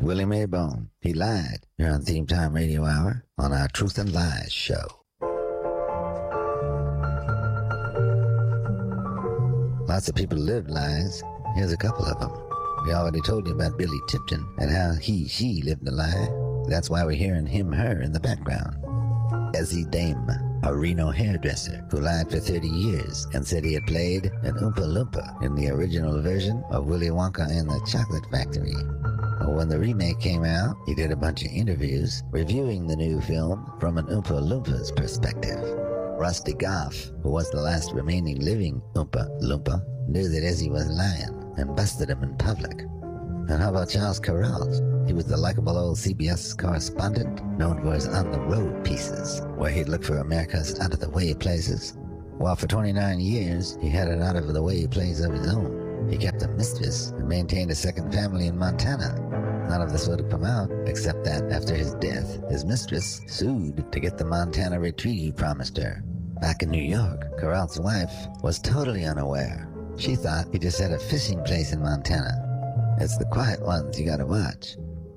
Willie Maybone. He lied. You're on Theme Time Radio Hour on our Truth and Lies show. Lots of people lived lies. Here's a couple of them. We already told you about Billy Tipton and how she lived a lie. That's why we're hearing him, her in the background. Ezzie Dame, a Reno hairdresser who lied for 30 years and said he had played an Oompa Loompa in the original version of Willy Wonka and the Chocolate Factory. When the remake came out, he did a bunch of interviews reviewing the new film from an Oompa Loompa's perspective. Rusty Goff, who was the last remaining living Oompa Loompa, knew that Ezzie was lying and busted him in public. And how about Charles Kuralt? He was the likable old CBS correspondent known for his on-the-road pieces, where he'd look for America's out-of-the-way places. While for 29 years, he had an out-of-the-way place of his own. He kept a mistress and maintained a second family in Montana. None of this would have come out, except that after his death, his mistress sued to get the Montana retreat he promised her. Back in New York, Kuralt's wife was totally unaware. She thought he just had a fishing place in Montana. It's the quiet ones you gotta watch.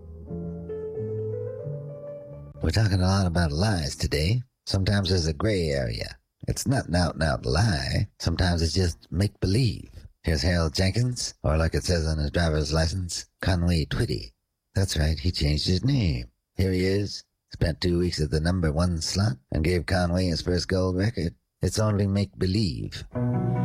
We're talking a lot about lies today. Sometimes there's a gray area. It's not an out-and-out lie. Sometimes it's just make-believe. Here's Harold Jenkins, or like it says on his driver's license, Conway Twitty. That's right, he changed his name. Here he is. Spent 2 weeks at the number 1 slot and gave Conway his first gold record. It's only make-believe.